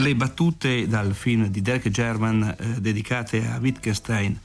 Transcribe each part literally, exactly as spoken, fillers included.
Le battute dal film di Derek Jarman eh, dedicate a Wittgenstein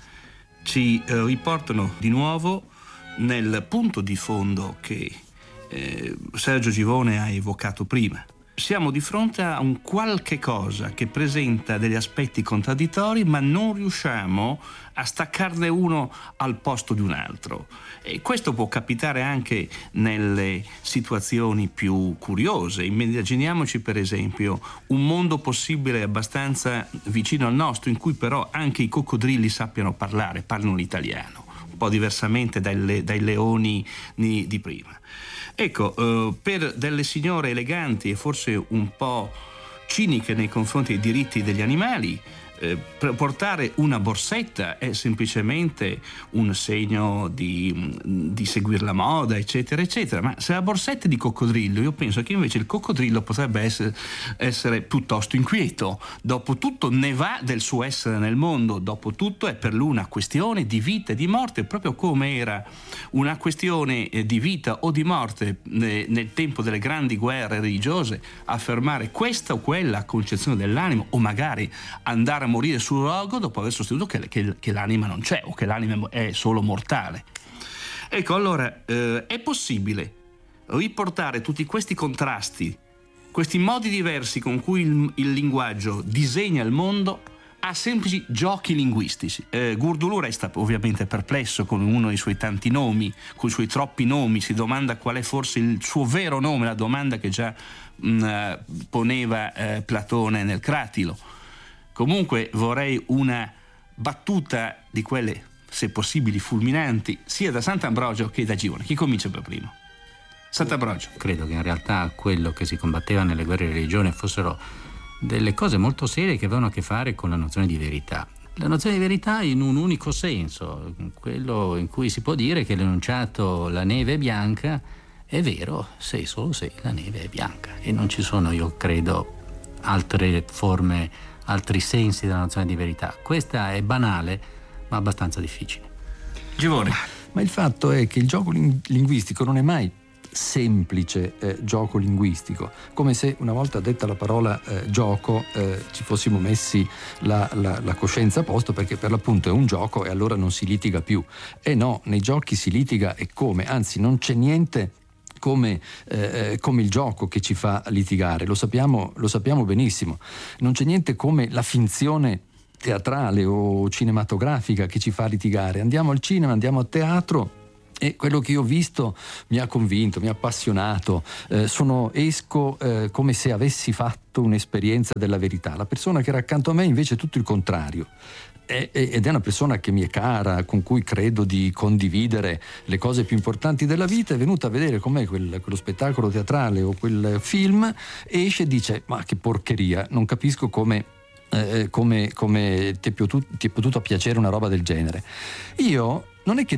ci eh, riportano di nuovo nel punto di fondo che eh, Sergio Givone ha evocato prima. Siamo di fronte a un qualche cosa che presenta degli aspetti contraddittori, ma non riusciamo a staccarne uno al posto di un altro. E questo può capitare anche nelle situazioni più curiose. Immaginiamoci per esempio un mondo possibile abbastanza vicino al nostro, in cui però anche i coccodrilli sappiano parlare, parlino l'italiano, un po' diversamente dai, dai leoni di, di prima. Ecco, eh, per delle signore eleganti e forse un po' ciniche nei confronti dei diritti degli animali, eh, portare una borsetta è semplicemente un segno di, di seguire la moda, eccetera, eccetera. Ma se la borsetta è di coccodrillo, io penso che invece il coccodrillo potrebbe essere, essere piuttosto inquieto. Dopotutto ne va del suo essere nel mondo, dopotutto è per lui una questione di vita e di morte, proprio come era una questione di vita o di morte nel tempo delle grandi guerre religiose, affermare questa o quella concezione dell'animo, o magari andare a morire sul rogo dopo aver sostenuto che, che, che l'anima non c'è o che l'anima è solo mortale. Ecco, allora eh, è possibile riportare tutti questi contrasti, questi modi diversi con cui il, il linguaggio disegna il mondo, a semplici giochi linguistici. Eh, Gurdulù resta ovviamente perplesso con uno dei suoi tanti nomi, con i suoi troppi nomi, si domanda qual è forse il suo vero nome, la domanda che già mh, poneva eh, Platone nel Cratilo. Comunque vorrei una battuta di quelle, se possibili, fulminanti, sia da Sant'Ambrogio che da Givone. Chi comincia per primo? Sant'Ambrogio. Credo che in realtà quello che si combatteva nelle guerre di religione fossero delle cose molto serie che avevano a che fare con la nozione di verità. La nozione di verità in un unico senso, quello in cui si può dire che l'enunciato "la neve è bianca" è vero se e solo se la neve è bianca, e non ci sono, io credo, altre forme, altri sensi della nozione di verità. Questa è banale ma abbastanza difficile. Givone. Ma il fatto è che il gioco ling- linguistico non è mai semplice eh, gioco linguistico, come se una volta detta la parola eh, gioco eh, ci fossimo messi la, la, la coscienza a posto, perché per l'appunto è un gioco e allora non si litiga più. E no, nei giochi si litiga, e come, anzi non c'è niente come, eh, come il gioco che ci fa litigare, lo sappiamo, lo sappiamo benissimo. Non c'è niente come la finzione teatrale o cinematografica che ci fa litigare. Andiamo al cinema, andiamo a teatro, e quello che io ho visto mi ha convinto, mi ha appassionato, eh, sono, esco eh, come se avessi fatto un'esperienza della verità. La persona che era accanto a me invece è tutto il contrario, è, è, ed è una persona che mi è cara, con cui credo di condividere le cose più importanti della vita. È venuta a vedere con me quel, quello spettacolo teatrale o quel film, e esce e dice: ma che porcheria, non capisco come Eh, come, come ti, è potuto, ti è potuto piacere una roba del genere. Io non è che